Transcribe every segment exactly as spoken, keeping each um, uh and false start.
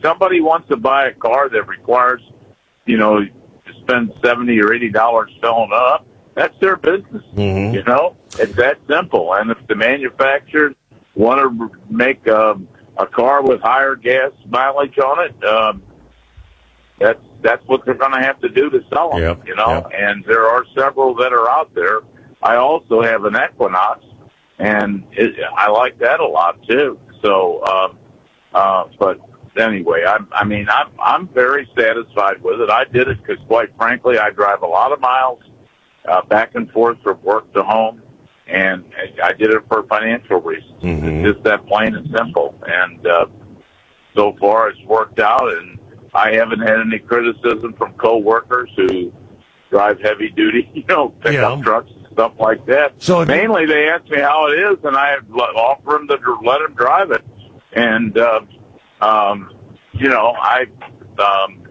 somebody wants to buy a car that requires, you know, to spend seventy or eighty dollars filling up, that's their business. Mm-hmm. You know, it's that simple. And if the manufacturers want to make um, a car with higher gas mileage on it, um, that's that's what they're going to have to do to sell them. Yep. You know, Yep. and there are several that are out there. I also have an Equinox, and it, I like that a lot too. So, um, uh, but anyway, I, I mean, I'm I'm very satisfied with it. I did it because, quite frankly, I drive a lot of miles uh, back and forth from work to home, and I did it for financial reasons. Mm-hmm. It's just that plain and simple. And uh, so far, it's worked out, and I haven't had any criticism from coworkers who drive heavy duty, you know, pickup Yeah. trucks and stuff like that. So mainly, they ask me how it is, and I offer them to let them drive it. And uh, um, you know, I um,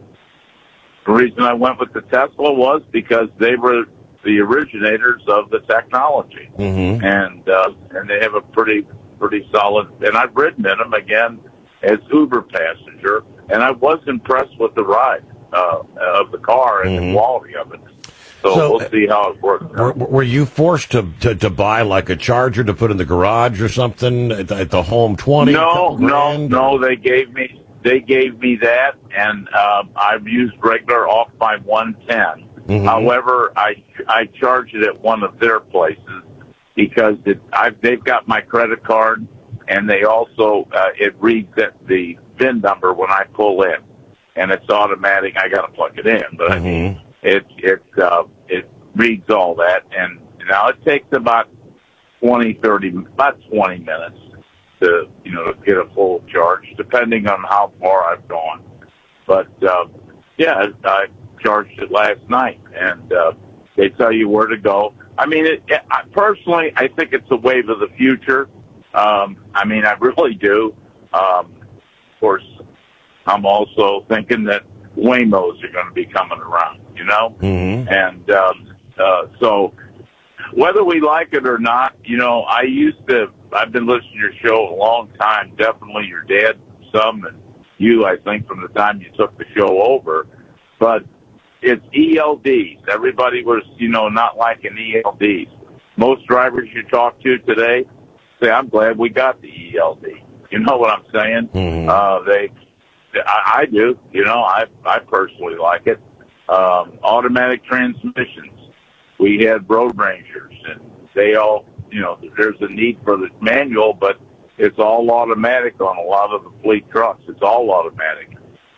the reason I went with the Tesla was because they were the originators of the technology, Mm-hmm. and uh, and they have a pretty pretty solid. And I've ridden in them again as Uber passenger, and I was impressed with the ride uh, of the car and Mm-hmm. the quality of it. So, So, we'll see how it works. Were, were you forced to, to, to buy like a charger to put in the garage or something at the, at the home twenty? No, no, grand, no. or- They gave me they gave me that, and uh, I've used regular off my one ten. Mhm. However, I I charge it at one of their places because it, I've, they've got my credit card, and they also uh, it reads that the V I N number when I pull in, and it's automatic. I got to plug it in, but I mean, Mhm. it it uh, it reads all that, and now it takes about twenty, thirty, about twenty minutes to you know to get a full charge, depending on how far I've gone. But uh, yeah, I charged it last night, and uh, they tell you where to go. I mean, it, it, I, personally, I think it's a wave of the future. Um, I mean, I really do. Um, of course, I'm also thinking that Waymos are going to be coming around, you know? Mhm. And um, uh, so whether we like it or not, you know, I used to, I've been listening to your show a long time, definitely your dad some, and you, I think, from the time you took the show over. But it's E L Ds. Everybody was, you know, not liking E L Ds. Most drivers you talk to today say, I'm glad we got the E L D. You know what I'm saying? Mhm. Uh, they, I, I do. You know, I I personally like it. Um, automatic transmissions. We had Road Rangers, and they all, you know, there's a need for the manual, but it's all automatic on a lot of the fleet trucks. It's all automatic.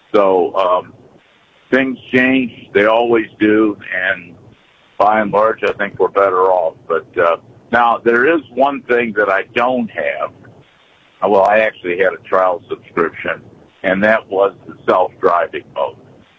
So um, things change. They always do, and by and large, I think we're better off. But uh, now there is one thing that I don't have. Well, I actually had a trial subscription, and that was the self-driving mode.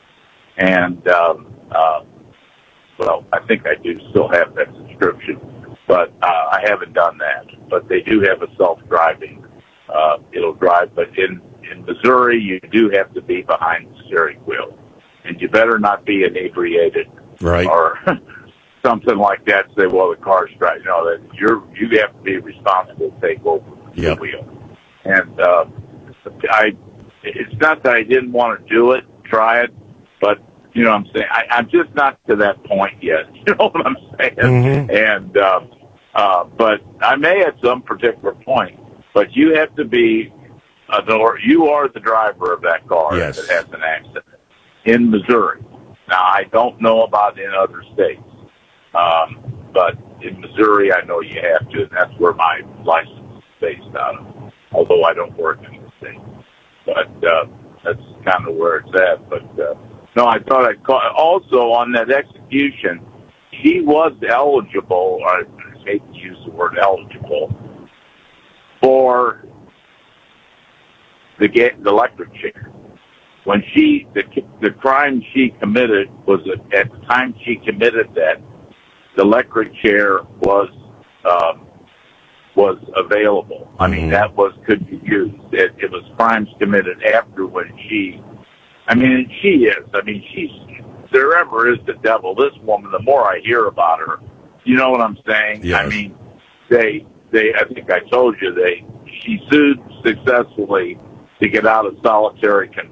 And, um, uh, well, I think I do still have that subscription, but uh, I haven't done that. But they do have a self-driving. Uh, it'll drive, but in, in Missouri, you do have to be behind the steering wheel. And you better not be inebriated Right. or something like that. Say, well, the car's driving. You know, that you're, you have to be responsible to take over Yep. the wheel. And uh, I, it's not that I didn't want to do it, try it, but you know what I'm saying. I, I'm just not to that point yet. You know what I'm saying? Mhm. And uh, uh, but I may at some particular point. But you have to be a door. You are the driver of that car Yes. that has an accident in Missouri. Now I don't know about in other states, um, but in Missouri I know you have to, and that's where my license is based out of. Although I don't work in the state, but uh, that's kind of where it's at. But uh, no, I thought I'd call. Also, on that execution, she was eligible, or I hate to use the word eligible, for the, ga- the electric chair. When she, the, the crime she committed was at, at the time she committed that, the electric chair was um, was available. I mean, Mhm. that was could be used. It, it was crimes committed after when she. I mean, and she is. I mean, she's. There ever is the devil. This woman. The more I hear about her, you know what I'm saying. Yes. I mean, they. They. I think I told you they. She sued successfully to get out of solitary confinement.